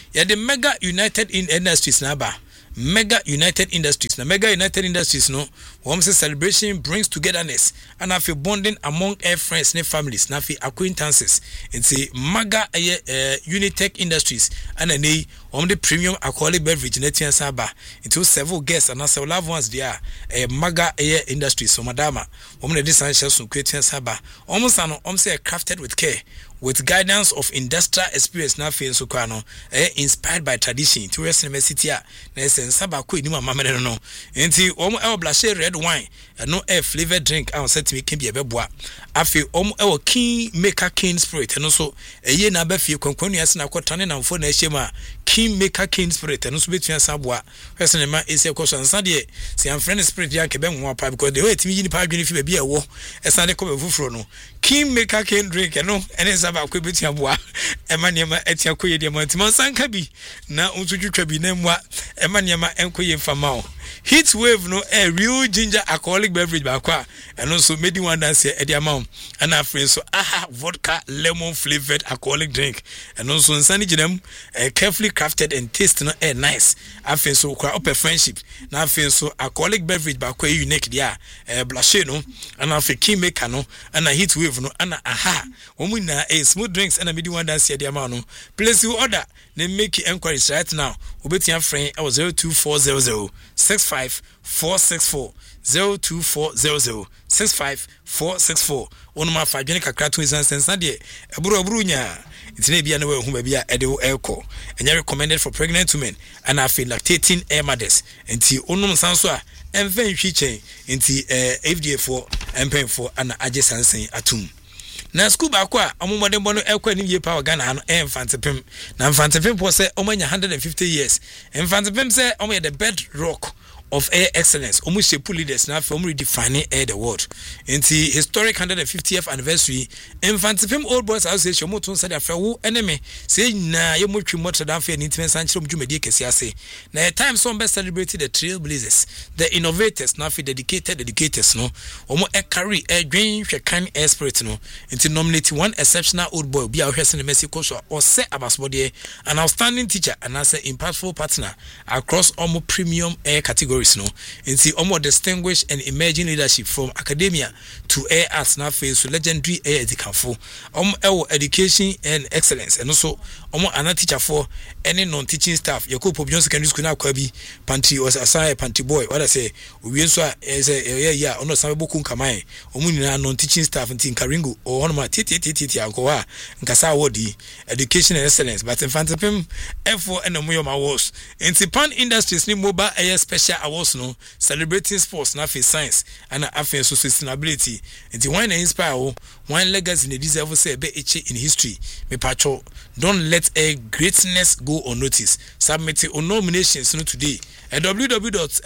Yeah, the Mega United in Industries na ba. Mega United Industries. Now, Mega United Industries, no, one say celebration brings togetherness and have a bonding among air friends and families, now acquaintances. And say Mega uh, Unitech Industries and a nay on the premium alcoholic beverage netian saba into several guests and also loved ones there. A Mega Air Industries, so Madama, woman of this answers from Cretan Saba, almost an almost crafted with care. With guidance of industrial experience na fe nso kwa no eh inspired by tradition to rest university a na sensa ba ko ni mama me no enti om e oblashe red wine no air flavored drink a set me can be ebeboa afi om e king maker king spirit no so eye na ba fie kwankwanu ase na kwotane na mfo na ehye ma king maker king spirit no so betua saboa rest ne ma ese koso nsa de se am friend spirit ya ke be nwa pa because the way timi yini pa adwene fi ba bia wo esa de ko be fufuro no king maker king drink no ene ba ko betia boa ema niema etia koye de mantima sanka bi na untutwa bi na mwa ema niema enkoye mfama o heat wave no a real ginger alcoholic beverage ba kwa eno so medi one dance e de amount ana afre so aha vodka lemon flavored alcoholic drink eno so nsani ginam carefully crafted and taste no eh nice afre so kwa open friendship na afre so alcoholic beverage ba kwa unique dia eh blashe no ana afre king maker no ana heat wave no ana aha omu na eh smooth drinks and a medi one dance de amount no place you order then make inquiries right now obetia friend I was zero two four zero zero six five four six four zero two four zero zero six five four six four onu ma fa dwene kakra to insan sense na de eburu eburu nya itine bia na we hu ba bia ede wo elko enya recommended for pregnant women and I feel lactating air mothers enti onum sanso a emfa nhwi chen enti eh, F D A for empen for ana age sansen atum na school ba kwa amomode bono ekwa ni ye power Ghana no emfantepem na emfantepem po se omanya one hundred fifty years emfantepem se omo the bedrock of air excellence omo shepu leaders na from redefining air the world enti historic one hundred fiftieth anniversary emfantepem old boys association mo ton sa da frawo enemy say na ye mo twi motor dan fa ni timen sanchiro mjumedi kesi ase na a time some best celebrate the trailblazers the innovators na fa dedicated educators no omo e carry e dwen hwekan air spirit no enti nominate one exceptional old boy bi a hwese ne Mexico so or say abasbode an outstanding teacher and as an impactful partner across omo premium air category no into almost distinguished and emerging leadership from academia to air arts now face so legendary air education um education and excellence and also um an teacher for any non-teaching staff Yakubu Johnson Secondary School na kwabi panty was aside panty boy what I say we so is a yeah ono sameboku nkamai omu nyina non-teaching staff in Karingo or one ma titi titi ankoa nkasa wodi education and excellence but in fantapem F four and omu yoma was in Pan Industries ni mobile air special awards no celebrating sports na face science and affair so sustainability and the wine inspire one legacy in the deserve say be in history me pacho don't let a greatness go unnoticed submit on nominations no today at w w w dot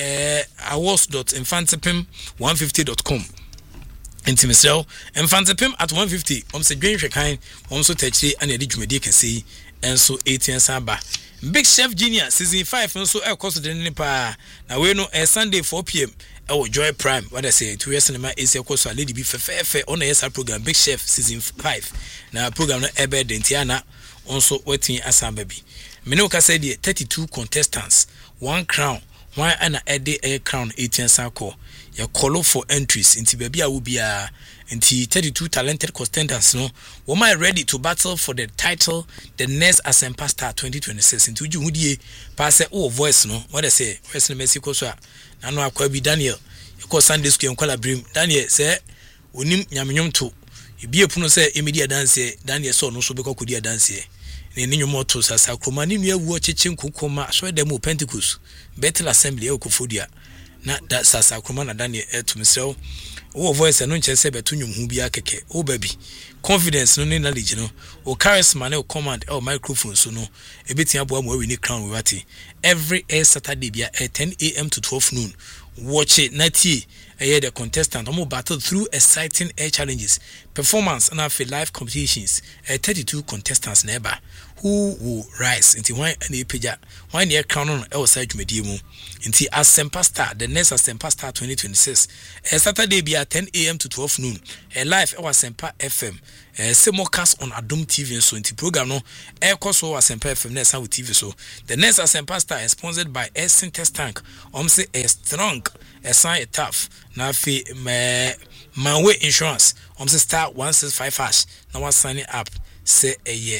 awards dot infantipim one fifty dot com enti mesel infantipim at one fifty om se dwen hwekan om so tachiri and edi dwumedi kase enso eighteen samba Big Chef Junior season five no so e cost de ne pa na we no e Sunday four p m e wo Joy Prime what I say two years cinema is e cost lady bi fefefe on e sa program Big Chef season five na program no e be dentiana onso wetin asamba bi me no ka say the thirty-two contestants one crown one ana e de e crown eighteen sako ya call for entries into baby a wo bia Nti thirty-two talented contestants no woman ready to battle for the title the next Asempa Star twenty twenty-six into ju hudie pass oh voice no what I say voice no Mexico so na no akwa bi Daniel ko Sunday school en kwala brim Daniel say onim nyamenyom to ebi epuno say immediate dance Daniel so no so be kokodi dance ne ne nyomo to sasa kroma ni nua wu ocheche nkokoma so dem Pentecost Bethel Assembly e kofodia na da sasa kroma na Daniel etumsel o voice no nche se beto nwum hu bia keke o baby confidence no ne knowledge no o charisma ne o command o microphone so no ebetia abo am we ni crown we wati every air Saturday bia at ten a m to twelve noon watch it nati eh the contestant omo battle through exciting air challenges performance and after live competitions uh, thirty-two contestants never who will rise into one and epeja one year crown on outside dwumedie mu into Asempa Star the next Asempa Star twenty twenty-six uh, Saturday be ten a.m. to twelve noon. A live at Asempa F M. Uh, simulcast on Adum T V so into program no air course or Asempa F M next with T V so the next Asempa Star is sponsored by Air Syntex Tank. Um say a strong, a sign a tough. Now fi my my way insurance. Um say star one six five hash. Now was signing up. Say a year.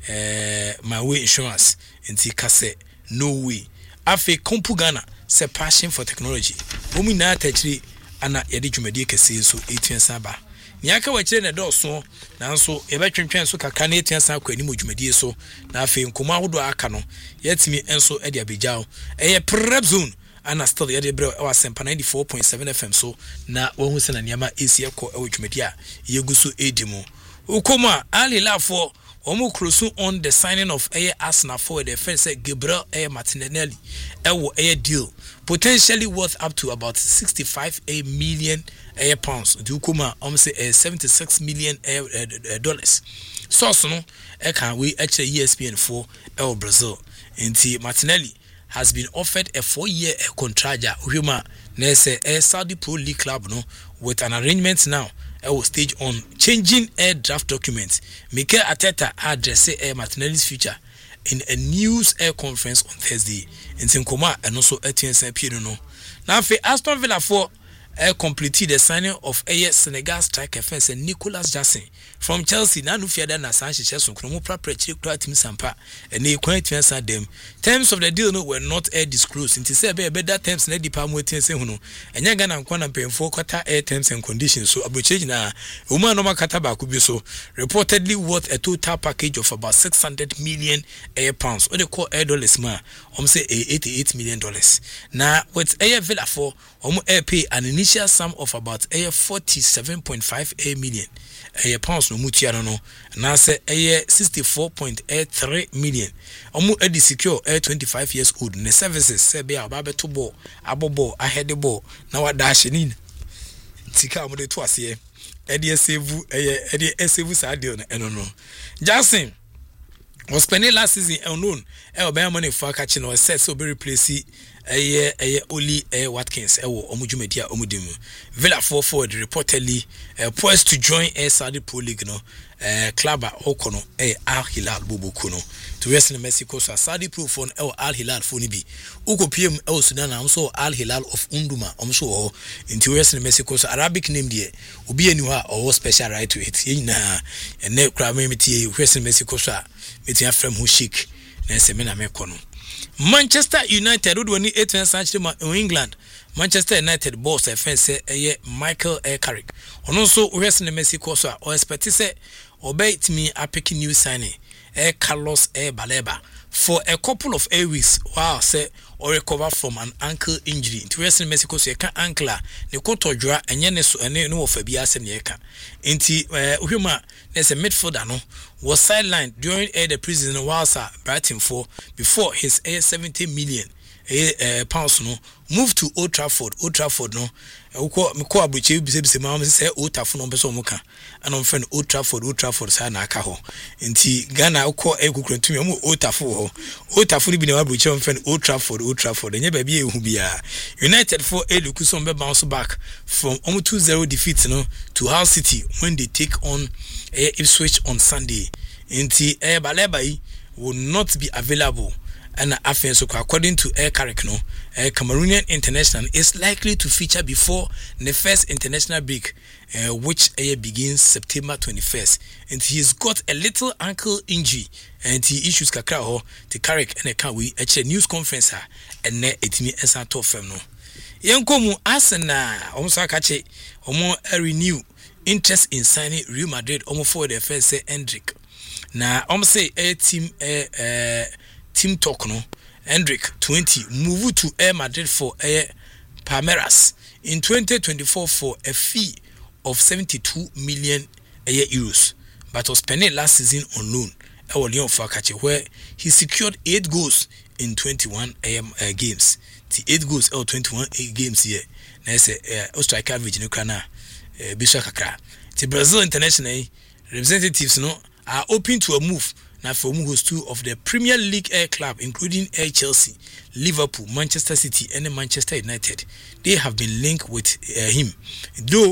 Uh, my way insurance. Inti kase no way. Afe Kompu Ghana say passion for technology. Omi na techri ana yedi dwumadi kese so eighteen saba. Nyaka wachire na do so nanso yebetwentwen so kakra na eighteen saba kwani modwumadi so na afe nkoma hodo aka no yetimi enso e de abegyaw. Eye prep zone ana still yede bre wa Asempa ninety-four point seven F M so na wohu se na niama esi ekọ e wodwumadi a yeguso edimu. Ukoma ali lafo Omo close on the signing of Air Arsenal for the defense Gabriel Air Martinelli. Ewo Air deal potentially worth up to about sixty-five million Air pounds. Do kuma um say seventy-six million dollars. Source no e can we actually E S P N for El Brazil. Inti Martinelli has been offered a four-year contract. Uhuma nese a Saudi Pro League club no with an arrangement now. I will stage on changing air draft documents. Mikel Arteta addressed Air Martinelli's future in a news air conference on Thursday in Sinkoma and also at T S M P. Now, for Aston Villa for uh, completed the signing of a Senegal striker fence and Nicolas Jackson from Chelsea. Now, no fear that Sanchez Chelsea Kromo Praprechi Team Sampa and they quite answer them. Terms of the deal no were not air disclosed. Into say better terms na department waiting say no. And you're gonna come and pay for quarter air terms and conditions. So abucheji na uma no makataba could be so reportedly worth a total package of about six hundred million air pounds. Or they call air dollars ma. Um say eighty-eight million dollars. Now with air Villa for um air pay an initial sum of about air forty-seven point five million. Air pounds no mutia no. Now say air sixty-four point three million. Omu edi secure air twenty-five years old. Ne services say be ababe to ball, abobo, ahead the ball. Now what dash in? Tika mo de to ase. Edi save eh edi save sa deal no eno no. Jackson was spending last season unknown. E obey money for catching no set so be replace eh eh Oli eh Watkins eh wo omudwumedia omudimu. Villa four forward reportedly uh, poised to join a Saudi Pro League no uh, club okono eh Al Hilal Boboku no to rest in Mexico so Saudi Pro for Al Hilal for ni bi uko P M El Sudan am so Al Hilal of Unduma am so ho into rest in Mexico so Arabic name there obi eni ha or special right to it yin na ene kra me metie rest in Mexico so metia from who chic na se me na me kono Manchester United would win eight century in England. Manchester United boss defense say Michael Carrick. And also rest in the Mexico so or expect say obey me a picking new signing eh Carlos eh Baleba for a couple of a weeks wow say or recover from an ankle injury. To rest in Mexico so can ankle ne konto dra enye ne so ene no of bia asem ye ka. Enti eh uhuma there's a midfielder no was sidelined during uh, the prison whilst Brighton for before his uh, seventy million uh, pounds no moved to Old Trafford. Old Trafford no uko mko abuche bise bise ma say Old Trafford no beso muka and on friend Old Trafford Old Trafford sa na aka ho nti Ghana uko e kukrantumi omo Old Trafford ho Old Trafford bi na abuche on friend Old Trafford Old Trafford enye ba bi ehu bia United for eluku so be bounce back from omo two zero defeat no to Hull City when they take on uh, Ipswich on Sunday. Inti eh Baleba will not be available and after so according to Air Carrick no uh, Cameroonian international is likely to feature before the first international break uh, which uh, begins September twenty-first and he's got a little ankle injury and he issues kakra ho to Carrick and can we at a news conference and ne etimi esa to fam no yenkomu Arsenal omo akache omo renew interest in signing Real Madrid omo for the first say Hendrick na omo say a team eh uh, team talk no Hendrick twenty move to Air Madrid for a Palmeiras in twenty twenty-four for a fee of seventy-two million euros but was spent last season on loan at Lyon Fakache where he secured eight goals in twenty-one um, uh, games the eight goals out twenty-one games here na say uh, striker Virginia Kana uh, Bishop Kakra the Brazil international representatives no are open to a move now for who's two of the Premier League air club including Air Chelsea, Liverpool, Manchester City and Manchester United. They have been linked with uh, him though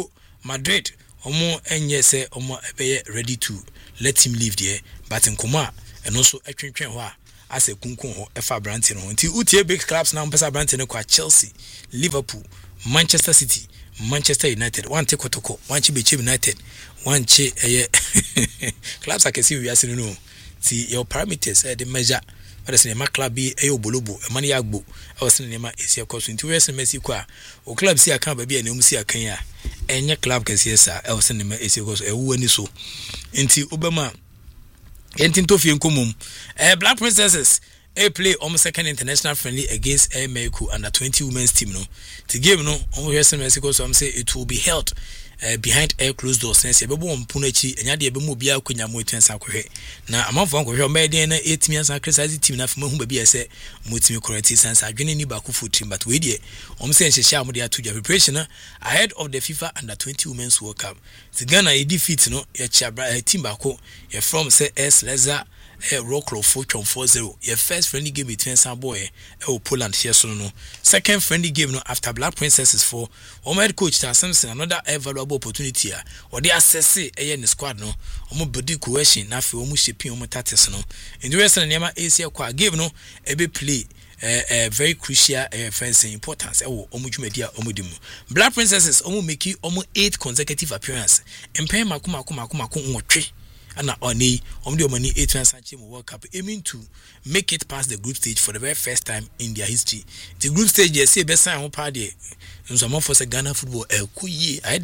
Madrid omo enye se omo ebeye ready to let him leave there, but in Kuma and also a twentwen ho a as a kunkun ho efa Branton ho nti utie big clubs na mpesa Branton kwa Chelsea, Liverpool, Manchester City, Manchester United, one take kotoko, one chi be United, one chi eye clubs I can see we are seeing no. See your parameters eh the measure what is name club bi e obolobo e mane yagbo e was name esi akoso nti we se Messi kwa o club si aka ba bi e na mu si aka ya enye club kese sa e was name esi akoso e wu ani so nti obema enti to fie nkomum eh Black Princesses a play on second international friendly against Air Mexico under twenty women's team no the game no on we se Mexico so am say it will be held Uh, behind air closed doors sense ebebo won achi enya de ebemu bia akonya mo etensa kohwe na amanfo ankohwe o meden na eight years and criticize team na fama hu ba bia se motimi correct sense adwene ni ba ko fu team but we de om se nhehye am de atoja preparation ahead of the FIFA under twenty women's world cup the Ghana e defeat no ye chabra team ba ko ye from say S Leza eh Rocklo four zero your first friendly game between some boy eh Poland here so no second friendly game no after Black Princesses for omo head coach Ta Simpson another valuable opportunity a or the assess eh in squad no omo body cohesion na fe omo shaping omo tactics no in the rest of the Asia kwa game no e be play eh uh, uh, very crucial uh, fencing importance eh wo omo dwumadia omo dimu Black Princesses omo make omo eight consecutive appearance empem makoma makoma makoma nwotwe ana oni omde omani eight Sanche World Cup aiming to make it past the group stage for the very first time in their history. The group stage yes say best sign party in some for say Ghana football e kuyi I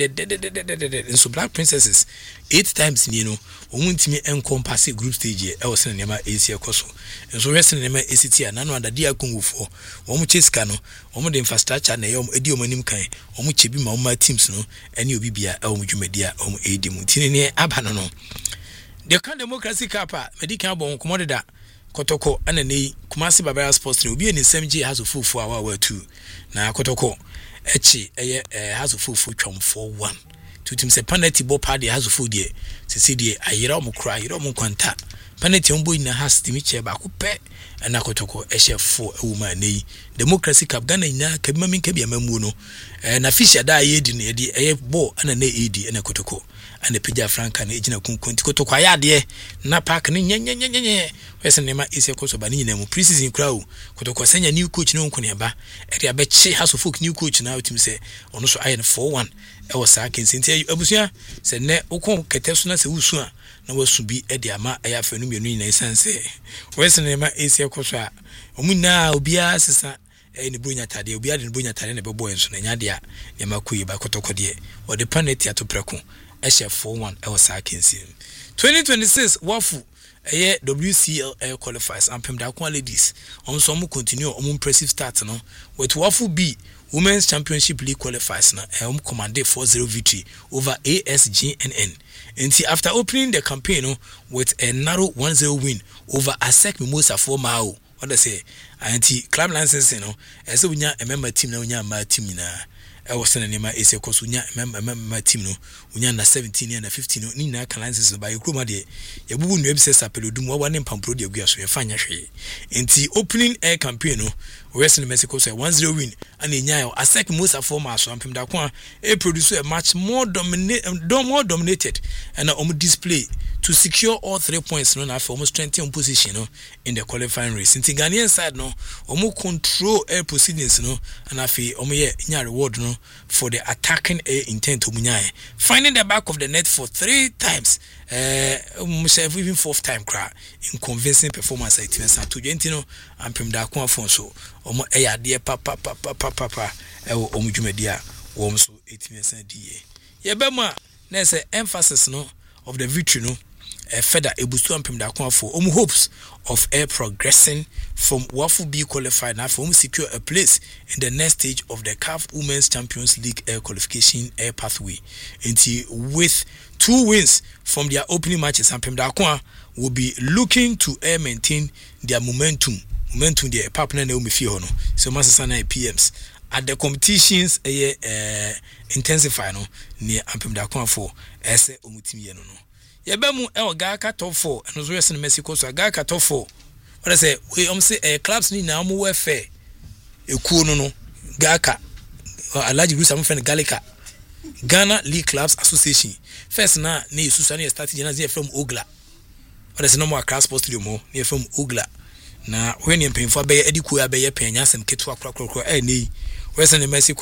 de so Black Princesses eight times you know omuntimi encompass group stage e was na nema Asia koso so rest na nema A C T na no under dia Congo for omu cheska no omu the infrastructure na yom edi omanim kan omu chebi ma omu teams no ene obi bia e omu dwumadia omu edi mu tini ne aba no no the can democracy kapa medical bon komodeda kotoko ana nei Kumasi Barbara Sports ne obi eni semje has fufu awa wa two na kotoko echi eye has fufu twom four one tutim se penalty ball party has fufu die se se die ayira omo kra ayira omo kwanta penalty ombo ina has timi che ba ko pe na kotoko ehye four ewuma nei democracy cup Ghana ina kabima min kabia mamu no na fisher da yedi ne de eye ball ana na edi na kotoko and Pija Franca na ejina kunkunti kotoko ayade na park ne nyenyenyenye wese nema isi koso ba ni nyina mu preseason crowd kotoko senya new coach no nko ne ba e dia be che haso folk new coach na utim se ono so ayen four one e was sakin sinti abusua se ne ukon keteso na se wusu a na wasu bi e dia ma e afanu mienu nyina isanse wese nema isi koso a omuna obia sesa e ni bunya tade obia de bunya tade na bebo enso na nya dia ne makoyi ba kotoko de o de penalty atopreko Eshe four one I was sakin sim twenty twenty-six wafu eye W C L L qualifiers and pem da kwa ladies on so mu continue on impressive start no with wafu B Women's Championship League qualifiers na e um commande four zero victory over A S G N N and after opening the campaign no, with a narrow one zero win over Asec Mimosa for Mao what I say anti club license no ese unya a member team na unya ma team na I was sending him a course unya member team no unya na seventeen and fifteen no ni na license by kroma de ye bubu nu ebise sapelodum wa wane pampro de agua so ye fanya hwe enti opening air campaign no Western Mexico say one zero win and enya Asec Musa former so ampem da kwa e produce a match more dominate more dominated and um display to secure all three points no na for almost twenty on position no in the qualifying race. Since Ghanaian side no omo control air proceedings no and afi omo ye nya reward no for the attacking air intent omunya finding the back of the net for three times eh uh, even fourth time cry in convincing performance at Timensa to twenty no ampem da kwa fon so omo e ya de pa pa pa pa pa pa e omo dwumadia wo so Timensa die ye be ma na say emphasis no of the victory no a feather ebustu ampem da kwa for um hopes of air progressing from Wafu B qualified now for um secure a place in the next stage of the C A F Women's Champions League air qualification air pathway. Until with two wins from their opening matches, ampem da kwa will be looking to air maintain their momentum. Momentum their partner na umi fie hono. So masasana P Ms at the competitions eh uh, intensify no near ampem da kwa for ese omutimi ye no no. Yebemu e Gaka top four and was rest in Mexico so Gaka top four. What I say we um say eh clubs ni na mu wefe e ku no no Gaka alaji group am friend Gallica Ghana League Clubs Association. First na ne Yesusa ne start jena ze from Ogla. Ode se no mo Accra Sports Stadium ho ne from Ogla. Na when ye mpemfo be edi ku ya be ye penya sem ketu akra kra kra eh nei. We se ne Messi